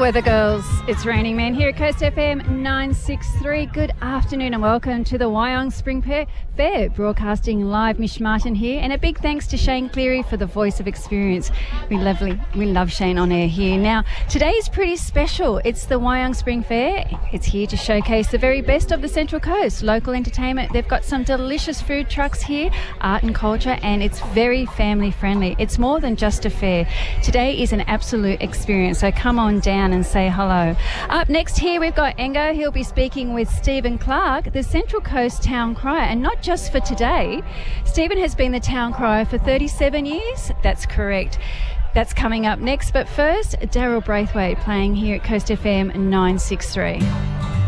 weather, girls. It's Raining Man here at Coast FM 963. Good afternoon and welcome to the Wyong Spring Fair. Broadcasting live, Mish Martin here, and a big thanks to Shane Cleary for the voice of experience. We love Shane on air here. Now, today's pretty special. It's the Wyong Spring Fair. It's here to showcase the very best of the Central Coast. Local entertainment. They've got some delicious food trucks here, art and culture, and it's very family friendly. It's more than just a fair. Today is an absolute experience, so come on down and say hello. Up next here we've got Engo. He'll be speaking with Stephen Clark, the Central Coast Town Crier, and not just for today. Stephen has been the Town Crier for 37 years. That's correct. That's coming up next, but first, Daryl Braithwaite playing here at Coast FM 963.